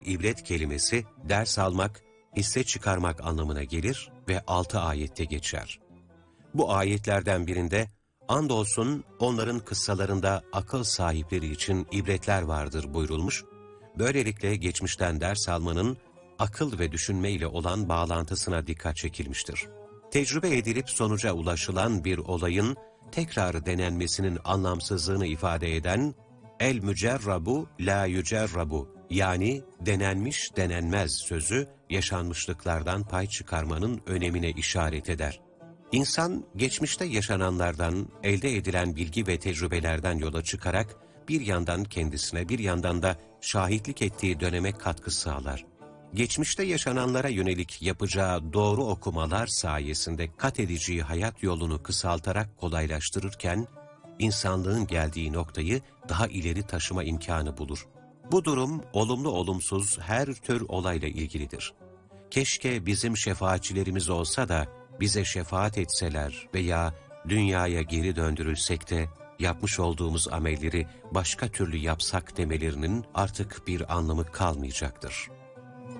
İbret kelimesi ders almak, hisse çıkarmak anlamına gelir ve 6 ayette geçer. Bu ayetlerden birinde, andolsun onların kıssalarında akıl sahipleri için ibretler vardır buyurulmuş, böylelikle geçmişten ders almanın akıl ve düşünme ile olan bağlantısına dikkat çekilmiştir. Tecrübe edilip sonuca ulaşılan bir olayın tekrar denenmesinin anlamsızlığını ifade eden el-mücerrabu la yücerrabu, yani denenmiş denenmez sözü yaşanmışlıklardan pay çıkarmanın önemine işaret eder. İnsan geçmişte yaşananlardan, elde edilen bilgi ve tecrübelerden yola çıkarak bir yandan kendisine bir yandan da şahitlik ettiği döneme katkı sağlar. Geçmişte yaşananlara yönelik yapacağı doğru okumalar sayesinde kat edeceği hayat yolunu kısaltarak kolaylaştırırken, insanlığın geldiği noktayı daha ileri taşıma imkanı bulur. Bu durum olumlu olumsuz her tür olayla ilgilidir. Keşke bizim şefaatçilerimiz olsa da bize şefaat etseler veya dünyaya geri döndürülsek de yapmış olduğumuz amelleri başka türlü yapsak demelerinin artık bir anlamı kalmayacaktır.